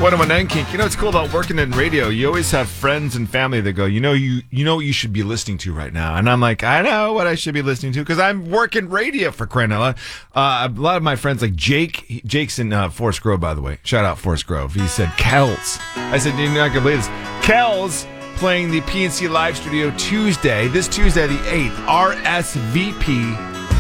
101.9 Kink. You know what's cool about working in radio? You always have friends and family that go, you know what you should be listening to right now. And I'm like, I know what I should be listening to because I'm working radio for crying out loud. A lot of my friends, like Jake's in Forest Grove, by the way. Shout out Forest Grove. He said, Kells. I said, you're not going to believe this. Kells playing the PNC Live Studio this Tuesday, the 8th. RSVP